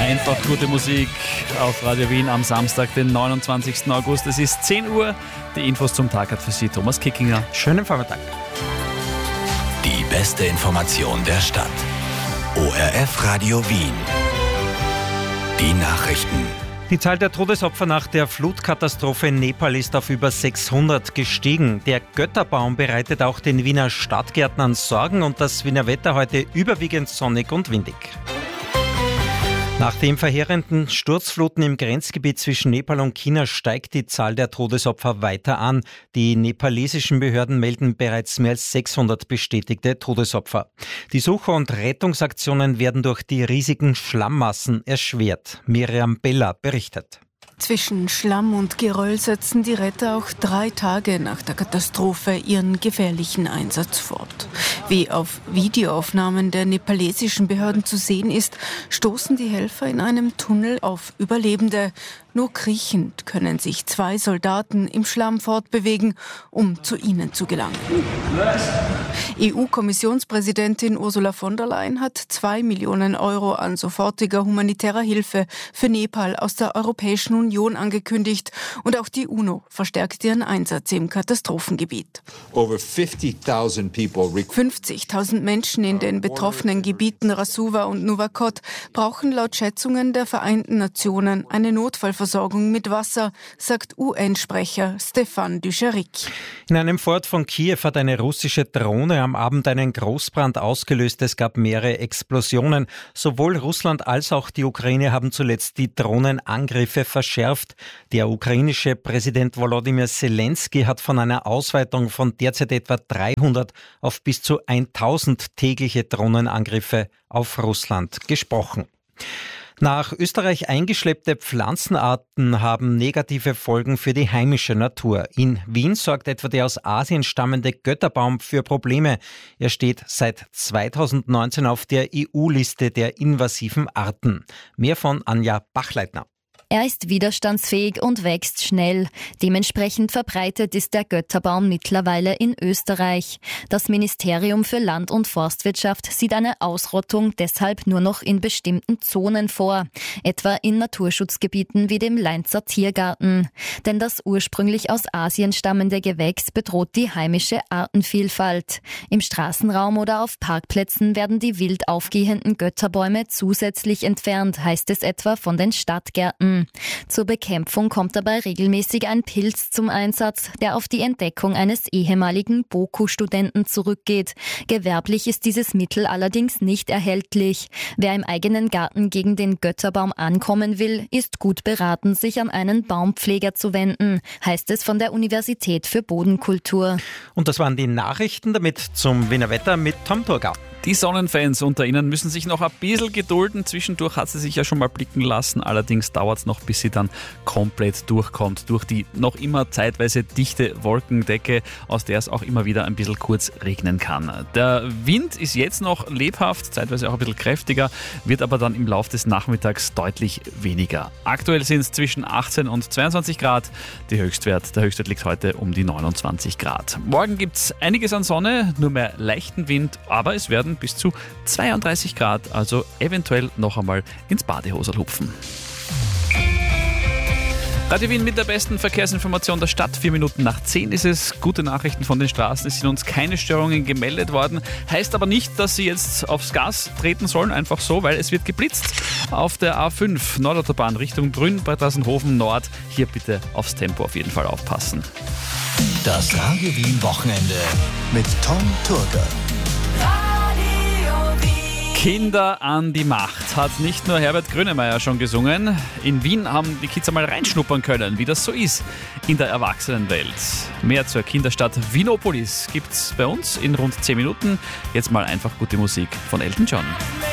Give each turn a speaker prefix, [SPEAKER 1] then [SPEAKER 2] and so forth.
[SPEAKER 1] Einfach gute Musik auf Radio Wien am Samstag, den 29. August. Es ist 10 Uhr. Die Infos zum Tag hat für Sie Thomas Kickinger.
[SPEAKER 2] Schönen Vormittag.
[SPEAKER 3] Die beste Information der Stadt. ORF Radio Wien. Die Nachrichten.
[SPEAKER 2] Die Zahl der Todesopfer nach der Flutkatastrophe in Nepal ist auf über 600 gestiegen. Der Götterbaum bereitet auch den Wiener Stadtgärtnern Sorgen und das Wiener Wetter heute überwiegend sonnig und windig. Nach den verheerenden Sturzfluten im Grenzgebiet zwischen Nepal und China steigt die Zahl der Todesopfer weiter an. Die nepalesischen Behörden melden bereits mehr als 600 bestätigte Todesopfer. Die Suche- und Rettungsaktionen werden durch die riesigen Schlammmassen erschwert. Miriam Bella berichtet.
[SPEAKER 4] Zwischen Schlamm und Geröll setzen die Retter auch 3 Tage nach der Katastrophe ihren gefährlichen Einsatz fort. Wie auf Videoaufnahmen der nepalesischen Behörden zu sehen ist, stoßen die Helfer in einem Tunnel auf Überlebende. Nur kriechend können sich 2 Soldaten im Schlamm fortbewegen, um zu ihnen zu gelangen. EU-Kommissionspräsidentin Ursula von der Leyen hat 2 Millionen Euro an sofortiger humanitärer Hilfe für Nepal aus der Europäischen Union angekündigt. Und auch die UNO verstärkt ihren Einsatz im Katastrophengebiet. 50.000 Menschen in den betroffenen Gebieten Rasuwa und Nuwakot brauchen laut Schätzungen der Vereinten Nationen eine Notfallversorgung mit Wasser, sagt UN-Sprecher Stefan Dujarric.
[SPEAKER 2] In einem Vorort von Kiew hat eine russische Drohne am Abend einen Großbrand ausgelöst. Es gab mehrere Explosionen. Sowohl Russland als auch die Ukraine haben zuletzt die Drohnenangriffe verschärft. Der ukrainische Präsident Volodymyr Zelensky hat von einer Ausweitung von derzeit etwa 300 auf bis zu 1000 tägliche Drohnenangriffe auf Russland gesprochen. Nach Österreich eingeschleppte Pflanzenarten haben negative Folgen für die heimische Natur. In Wien sorgt etwa der aus Asien stammende Götterbaum für Probleme. Er steht seit 2019 auf der EU-Liste der invasiven Arten. Mehr von Anja Bachleitner.
[SPEAKER 5] Er ist widerstandsfähig und wächst schnell. Dementsprechend verbreitet ist der Götterbaum mittlerweile in Österreich. Das Ministerium für Land- und Forstwirtschaft sieht eine Ausrottung deshalb nur noch in bestimmten Zonen vor, etwa in Naturschutzgebieten wie dem Leinzer Tiergarten. Denn das ursprünglich aus Asien stammende Gewächs bedroht die heimische Artenvielfalt. Im Straßenraum oder auf Parkplätzen werden die wild aufgehenden Götterbäume zusätzlich entfernt, heißt es etwa von den Stadtgärten. Zur Bekämpfung kommt dabei regelmäßig ein Pilz zum Einsatz, der auf die Entdeckung eines ehemaligen BOKU-Studenten zurückgeht. Gewerblich ist dieses Mittel allerdings nicht erhältlich. Wer im eigenen Garten gegen den Götterbaum ankommen will, ist gut beraten, sich an einen Baumpfleger zu wenden, heißt es von der Universität für Bodenkultur.
[SPEAKER 2] Und das waren die Nachrichten, damit zum Wiener Wetter mit Tom Thurgau.
[SPEAKER 1] Die Sonnenfans unter Ihnen müssen sich noch ein bisschen gedulden. Zwischendurch hat sie sich ja schon mal blicken lassen. Allerdings dauert es noch, bis sie dann komplett durchkommt. Durch die noch immer zeitweise dichte Wolkendecke, aus der es auch immer wieder ein bisschen kurz regnen kann. Der Wind ist jetzt noch lebhaft, zeitweise auch ein bisschen kräftiger, wird aber dann im Laufe des Nachmittags deutlich weniger. Aktuell sind es zwischen 18 und 22 Grad. Der Höchstwert liegt heute um die 29 Grad. Morgen gibt es einiges an Sonne, nur mehr leichten Wind, aber es werden bis zu 32 Grad, also eventuell noch einmal ins Badehosel hupfen. Radio Wien mit der besten Verkehrsinformation der Stadt. 4 Minuten nach 10 ist es. Gute Nachrichten von den Straßen. Es sind uns keine Störungen gemeldet worden. Heißt aber nicht, dass Sie jetzt aufs Gas treten sollen. Einfach so, weil es wird geblitzt. Auf der A5 Nordautobahn Richtung Brünn bei Drassenhofen Nord. Hier bitte aufs Tempo auf jeden Fall aufpassen.
[SPEAKER 3] Das Radio Wien Wochenende mit Tom Thurgau.
[SPEAKER 1] Kinder an die Macht hat nicht nur Herbert Grönemeyer schon gesungen. In Wien haben die Kids einmal reinschnuppern können, wie das so ist in der Erwachsenenwelt. Mehr zur Kinderstadt Wienopolis gibt's bei uns in rund 10 Minuten. Jetzt mal einfach gute Musik von Elton John.